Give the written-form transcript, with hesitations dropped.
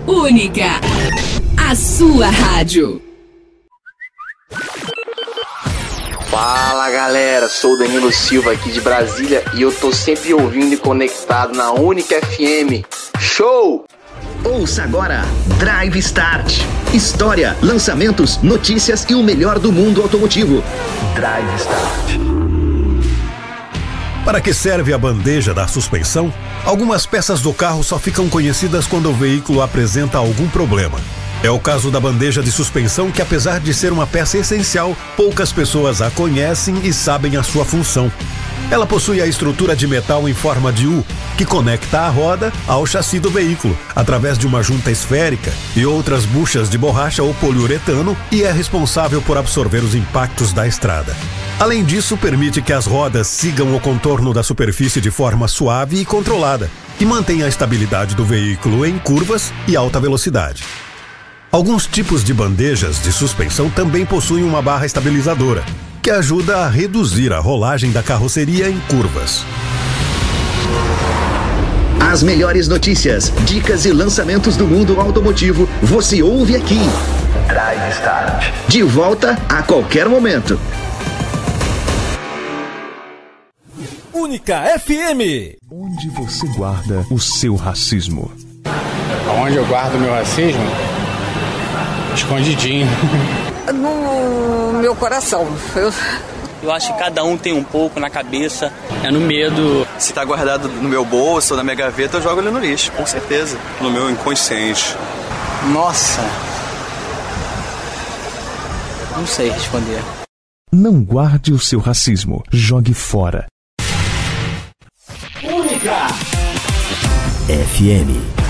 Única, a sua rádio. Fala galera, sou o Danilo Silva aqui de Brasília e eu tô sempre ouvindo e conectado na Única FM. Show! Ouça agora Drive Start. História, lançamentos, notícias e o melhor do mundo automotivo. Drive Start. Para que serve a bandeja da suspensão? Algumas peças do carro só ficam conhecidas quando o veículo apresenta algum problema. É o caso da bandeja de suspensão que, apesar de ser uma peça essencial, poucas pessoas a conhecem e sabem a sua função. Ela possui a estrutura de metal em forma de U, que conecta a roda ao chassi do veículo, através de uma junta esférica e outras buchas de borracha ou poliuretano, e é responsável por absorver os impactos da estrada. Além disso, permite que as rodas sigam o contorno da superfície de forma suave e controlada, e mantém a estabilidade do veículo em curvas e alta velocidade. Alguns tipos de bandejas de suspensão também possuem uma barra estabilizadora, que ajuda a reduzir a rolagem da carroceria em curvas. As melhores notícias, dicas e lançamentos do mundo automotivo você ouve aqui. Drive Start. De volta a qualquer momento. Única FM. Onde você guarda o seu racismo? Onde eu guardo o meu racismo? Escondidinho. No meu coração. Eu acho que cada um tem um pouco na cabeça. É no medo. Se tá guardado no meu bolso ou na minha gaveta, eu jogo ele no lixo, com certeza. No meu inconsciente. Nossa. Não sei responder. Não guarde o seu racismo. Jogue fora. Única FM.